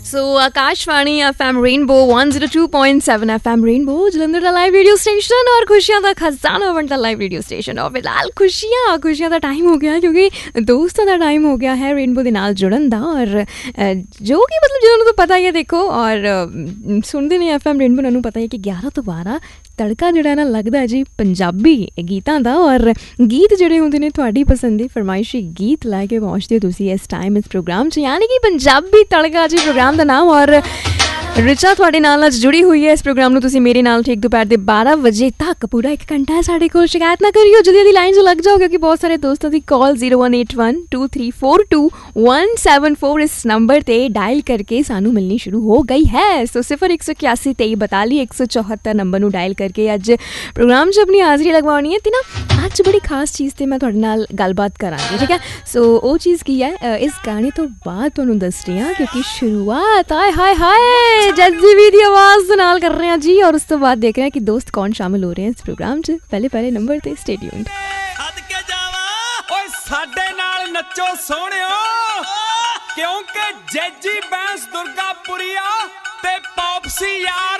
ਸੋ Akashvani FM rainbow 102.7 FM rainbow Jalandhar ਦਾ live radio station ਔਰ ਖੁਸ਼ੀਆਂ ਦਾ ਖਜ਼ਾਨਾ ਵੰਡ ਦਾ ਲਾਈਵ ਰੇਡੀਓ ਸਟੇਸ਼ਨ। ਔਰ ਫਿਲਹਾਲ ਖੁਸ਼ੀਆਂ ਦਾ ਟਾਈਮ ਹੋ ਗਿਆ ਕਿਉਂਕਿ ਦੋਸਤਾਂ ਦਾ ਟਾਈਮ ਹੋ ਗਿਆ ਹੈ ਰੇਨਬੋ ਦੇ ਨਾਲ ਜੁੜਨ ਦਾ। ਔਰ ਜੋ ਕਿ ਮਤਲਬ ਜਿਹਨਾਂ ਨੂੰ ਤਾਂ ਪਤਾ ਹੀ ਹੈ ਦੇਖੋ ਔਰ ਸੁਣਦੇ ਨੇ FM ਰੇਨਬੋ, ਉਹਨਾਂ ਨੂੰ ਪਤਾ ਹੈ ਕਿ 11 ਤੋਂ 12 ਤੜਕਾ ਜਿਹੜਾ ਨਾ ਲੱਗਦਾ ਜੀ ਪੰਜਾਬੀ ਗੀਤਾਂ ਦਾ। ਔਰ ਗੀਤ ਜਿਹੜੇ ਹੁੰਦੇ ਨੇ ਤੁਹਾਡੀ ਪਸੰਦ ਦੇ ਫਰਮਾਇਸ਼ੀ ਗੀਤ ਲੈ ਕੇ ਪਹੁੰਚਦੇ ਤੁਸੀਂ ਇਸ ਟਾਈਮ ਇਸ ਪ੍ਰੋਗਰਾਮ 'ਚ, ਯਾਨੀ ਕਿ ਪੰਜਾਬੀ ਤੜਕਾ ਜੀ ਪ੍ਰੋਗਰਾਮ ਦਾ ਨਾਮ। ਔਰ ਰਿਚਾ ਤੁਹਾਡੇ ਨਾਲ ਅੱਜ ਜੁੜੀ ਹੋਈ ਹੈ ਇਸ ਪ੍ਰੋਗਰਾਮ ਨੂੰ ਤੁਸੀਂ ਮੇਰੇ ਨਾਲ ਠੀਕ ਦੁਪਹਿਰ ਦੇ 12 ਵਜੇ ਤੱਕ ਪੂਰਾ 1 ਘੰਟਾ ਹੈ ਸਾਡੇ ਕੋਲ। ਸ਼ਿਕਾਇਤ ਨਾ ਕਰਿਓ, ਜਲਦੀ ਜਲਦੀ ਲਾਈਨ 'ਚ ਲੱਗ ਜਾਓ ਕਿਉਂਕਿ ਬਹੁਤ ਸਾਰੇ ਦੋਸਤਾਂ ਦੀ ਕਾਲ 018123422174 ਇਸ ਨੰਬਰ 'ਤੇ ਡਾਇਲ ਕਰਕੇ ਸਾਨੂੰ ਮਿਲਣੀ ਸ਼ੁਰੂ ਹੋ ਗਈ ਹੈ। ਸੋ 01812342 ਨੰਬਰ ਨੂੰ ਡਾਇਲ ਕਰਕੇ ਅੱਜ ਪ੍ਰੋਗਰਾਮ 'ਚ ਆਪਣੀ ਹਾਜ਼ਰੀ ਲਗਵਾਉਣੀ ਹੈ। ਤੇ ਨਾ ਅੱਜ ਬੜੀ ਖਾਸ ਚੀਜ਼ 'ਤੇ ਮੈਂ ਤੁਹਾਡੇ ਨਾਲ ਗੱਲਬਾਤ ਕਰਾਂਗੀ, ਠੀਕ ਹੈ। ਸੋ ਉਹ ਚੀਜ਼ ਕੀ ਹੈ ਇਸ ਗਾਣੇ ਤੋਂ ਬਾਅਦ ਤੁਹਾਨੂੰ ਦੱਸ ਰਹੀ ਹਾਂ ਕਿਉਂਕਿ ਸ਼ੁਰੂਆਤ ਆਏ ਹਾਏ ਜੱਜੀ ਦੀ ਆਵਾਜ਼ ਦੇ ਨਾਲ ਕਰ ਰਹੇ ਹਾਂ ਜੀ। ਔਰ ਉਸ ਤੋਂ ਬਾਅਦ ਦੇਖ ਰਹੇ ਹਾਂ ਕਿ ਦੋਸਤ ਕੌਣ ਸ਼ਾਮਿਲ ਹੋ ਰਹੇ हैं इस प्रोग्राम च। पहले नंबर ते स्टे ट्यून्ड। सदके जावा ओए साडे नाल नचो सोहणियो क्योंकि जैजी बैंस दुर्गापुरिया ते पॉपसी यार